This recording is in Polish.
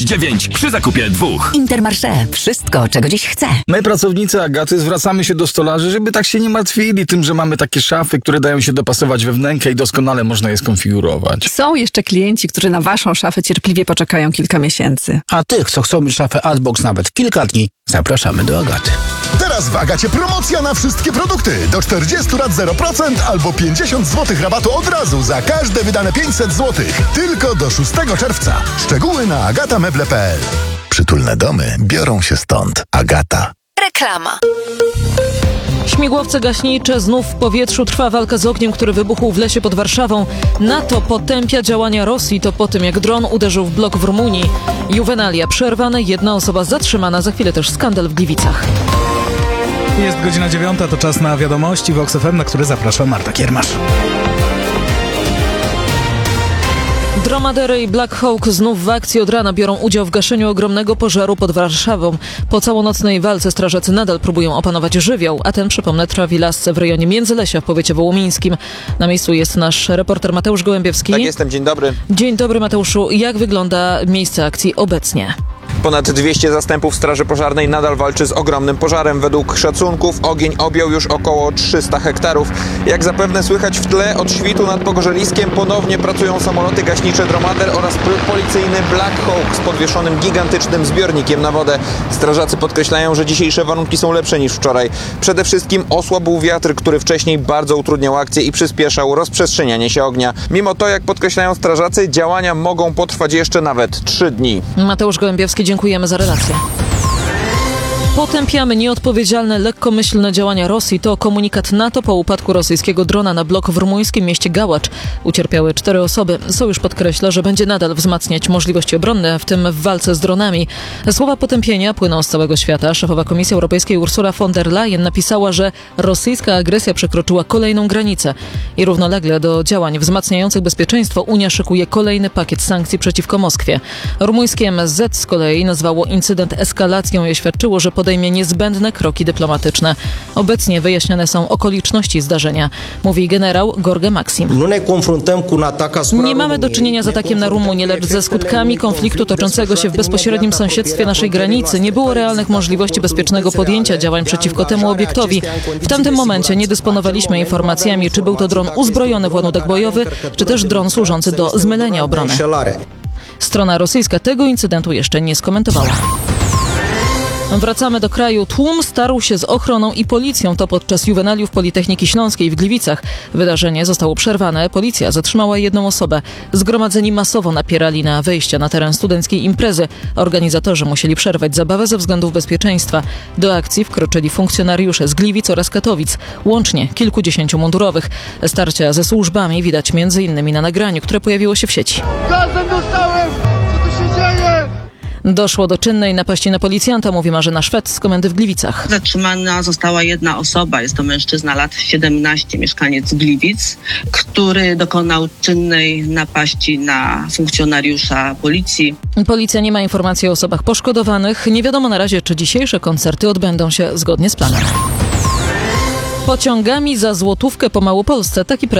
6,9 przy zakupie 2. Intermarché. Wszystko, czego dziś chcę. My, pracownicy Agaty, zwracamy się do stolarzy, żeby tak się nie martwili tym, że mamy takie szafy, które dają się dopasować we wnękę i doskonale można je skonfigurować. Są jeszcze klienci, którzy na waszą szafę cierpliwie poczekają kilka miesięcy. A tych, co chcą mieć szafę Adbox nawet kilka dni, zapraszamy do Agaty. Teraz w Agacie promocja na wszystkie produkty. Do 40 lat 0% albo 50 zł rabatu od razu za każde wydane 500 zł. Tylko do 6 czerwca. Szczegóły na agatameble.pl. Przytulne domy biorą się stąd. Agata. Reklama. Śmigłowce gaśnicze, znów w powietrzu trwa walka z ogniem, który wybuchł w lesie pod Warszawą. NATO potępia działania Rosji, to po tym jak dron uderzył w blok w Rumunii. Juwenalia przerwane, jedna osoba zatrzymana, za chwilę też skandal w Gliwicach. Jest godzina 9, to czas na wiadomości Vox FM, na które zaprasza Marta Kiermasz. Dromadery i Black Hawk znów w akcji od rana biorą udział w gaszeniu ogromnego pożaru pod Warszawą. Po całonocnej walce strażacy nadal próbują opanować żywioł, a ten, przypomnę, trawi lasce w rejonie Międzylesia w powiecie wołomińskim. Na miejscu jest nasz reporter Mateusz Gołębiewski. Tak, jestem. Dzień dobry. Dzień dobry, Mateuszu. Jak wygląda miejsce akcji obecnie? Ponad 200 zastępów Straży Pożarnej nadal walczy z ogromnym pożarem. Według szacunków ogień objął już około 300 hektarów. Jak zapewne słychać w tle, od świtu nad Pogorzeliskiem ponownie pracują samoloty gaśnicze Dromader oraz policyjny Black Hawk z podwieszonym gigantycznym zbiornikiem na wodę. Strażacy podkreślają, że dzisiejsze warunki są lepsze niż wczoraj. Przede wszystkim osłabł wiatr, który wcześniej bardzo utrudniał akcję i przyspieszał rozprzestrzenianie się ognia. Mimo to, jak podkreślają strażacy, działania mogą potrwać jeszcze nawet 3 dni. Mateusz Gołębiewski, dziękujemy za relację. Potępiamy nieodpowiedzialne, lekkomyślne działania Rosji. To komunikat NATO po upadku rosyjskiego drona na blok w rumuńskim mieście Gałacz. Ucierpiały 4 osoby. Sojusz podkreśla, że będzie nadal wzmacniać możliwości obronne, w tym w walce z dronami. Słowa potępienia płyną z całego świata. Szefowa Komisji Europejskiej Ursula von der Leyen napisała, że rosyjska agresja przekroczyła kolejną granicę. I równolegle do działań wzmacniających bezpieczeństwo Unia szykuje kolejny pakiet sankcji przeciwko Moskwie. Rumuńskie MSZ z kolei nazwało incydent eskalacją i oświadczyło, że podejmie niezbędne kroki dyplomatyczne. Obecnie wyjaśniane są okoliczności zdarzenia, mówi generał George Maxim. Nie mamy do czynienia z atakiem na Rumunię, lecz ze skutkami konfliktu toczącego się w bezpośrednim sąsiedztwie naszej granicy. Nie było realnych możliwości bezpiecznego podjęcia działań przeciwko temu obiektowi. W tamtym momencie nie dysponowaliśmy informacjami, czy był to dron uzbrojony w ładunek bojowy, czy też dron służący do zmylenia obrony. Strona rosyjska tego incydentu jeszcze nie skomentowała. Wracamy do kraju. Tłum starł się z ochroną i policją. To podczas juwenaliów Politechniki Śląskiej w Gliwicach. Wydarzenie zostało przerwane. Policja zatrzymała 1 osobę. Zgromadzeni masowo napierali na wejścia na teren studenckiej imprezy. Organizatorzy musieli przerwać zabawę ze względów bezpieczeństwa. Do akcji wkroczyli funkcjonariusze z Gliwic oraz Katowic. Łącznie kilkudziesięciu mundurowych. Starcia ze służbami widać m.in. na nagraniu, które pojawiło się w sieci. Gazem dostałem! Co tu się dzieje? Doszło do czynnej napaści na policjanta, mówi Marzena Szwed z komendy w Gliwicach. Zatrzymana została 1 osoba, jest to mężczyzna lat 17, mieszkaniec Gliwic, który dokonał czynnej napaści na funkcjonariusza policji. Policja nie ma informacji o osobach poszkodowanych. Nie wiadomo na razie, czy dzisiejsze koncerty odbędą się zgodnie z planem. Pociągami za złotówkę po Małopolsce. Taki